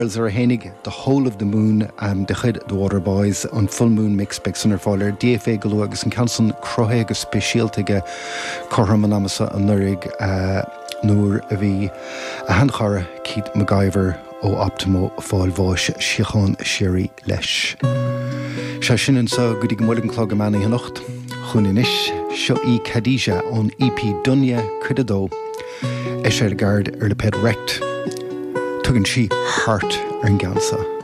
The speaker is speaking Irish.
Are Hennig, the whole of the moon, the head the water boys on full moon mix big on faller, DFA Galogus and Canson Crohega specialtige Corhamanamasa and Nurig Nur Avi a Hanchara Keith MacGyver o Optimo Fall Vosh Shichon Sherry Lesh. Shashin so good morning clog man in nacht. Khuninish Sho E Khadija on EP Dunya Kridado Eshelgard Erleped Rect. Tugan she heart and gansa.